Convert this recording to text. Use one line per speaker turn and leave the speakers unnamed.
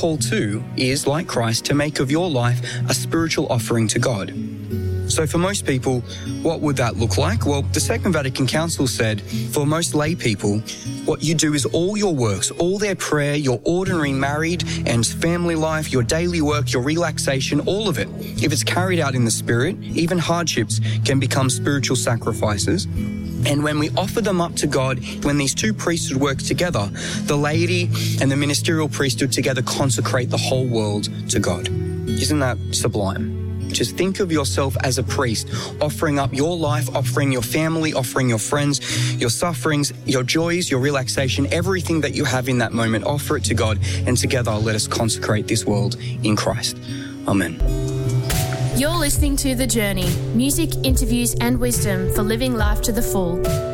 Call too is, like Christ, to make of your life a spiritual offering to God. So for most people, what would that look like? Well, the Second Vatican Council said, for most lay people, what you do is all your works, all their prayer, your ordinary married and family life, your daily work, your relaxation, all of it, if it's carried out in the Spirit, even hardships can become spiritual sacrifices. And when we offer them up to God, when these two priesthood work together, the laity and the ministerial priesthood together consecrate the whole world to God. Isn't that sublime? Just think of yourself as a priest, offering up your life, offering your family, offering your friends, your sufferings, your joys, your relaxation, everything that you have in that moment, offer it to God, and together let us consecrate this world in Christ. Amen.
You're listening to The Journey, music, interviews and wisdom for living life to the full.